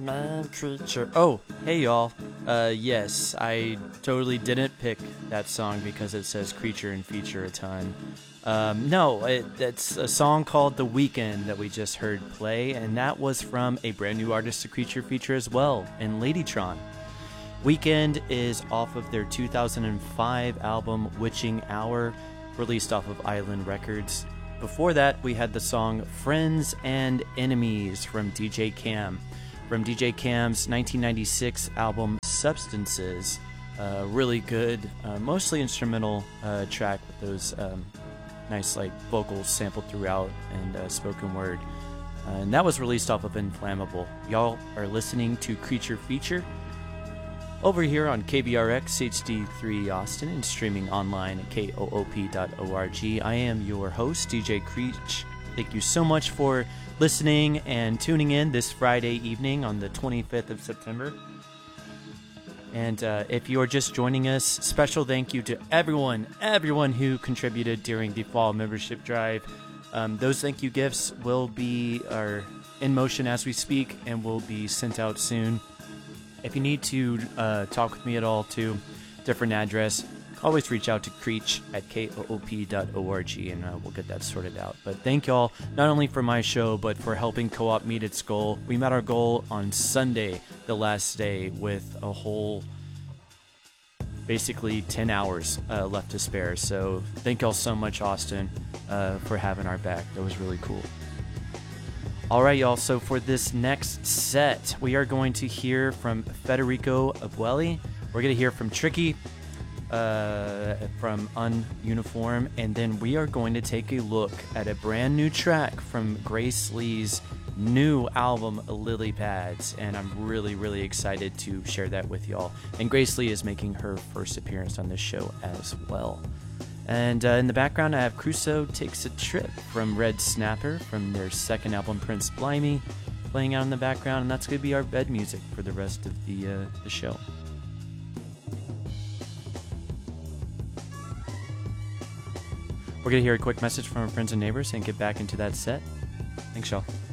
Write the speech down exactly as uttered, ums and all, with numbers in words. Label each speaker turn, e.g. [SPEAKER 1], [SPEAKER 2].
[SPEAKER 1] man creature. Oh, hey y'all. Uh, yes, I totally didn't pick that song because it says creature and feature a ton. Um, no, it, it's a song called The Weeknd that we just heard play, and that was from a brand new artist to Creature feature as well, in Ladytron. Weeknd is off of their two thousand five album Witching Hour, released off of Island Records. Before that, we had the song Friends and Enemies from D J Cam, from D J Cam's nineteen ninety-six album Substances. Uh, really good, uh, mostly instrumental uh, track with those um, nice like vocals sampled throughout and uh, spoken word. Uh, and that was released off of Inflammable. Y'all are listening to Creature Feature over here on K B R X H D three Austin and streaming online at koop dot org. I am your host, D J Creech. Thank you so much for listening and tuning in this Friday evening on the twenty-fifth of September. And uh, if you're just joining us, special thank you to everyone, everyone who contributed during the fall membership drive. Um, those thank you gifts will be are in motion as we speak and will be sent out soon. If you need to uh, talk with me at all, too, different address, always reach out to Creech at koop dot org and uh, we'll get that sorted out. But thank y'all, not only for my show, but for helping Co-op meet its goal. We met our goal on Sunday, the last day, with a whole, basically ten hours uh, left to spare. So thank y'all so much, Austin, uh, for having our back. That was really cool. Alright y'all, so for this next set, we are going to hear from Federico Abueli. We're going to hear from Tricky, uh, from Ununiform, and then we are going to take a look at a brand new track from Grace Lee's new album, Lily Pads, and I'm really, really excited to share that with y'all. And Grace Lee is making her first appearance on this show as well. And uh, in the background, I have Crusoe Takes a Trip from Red Snapper from their second album, Prince Blimey, playing out in the background, and that's going to be our bed music for the rest of the, uh, the show. We're going to hear a quick message from our friends and neighbors and get back into that set. Thanks, y'all.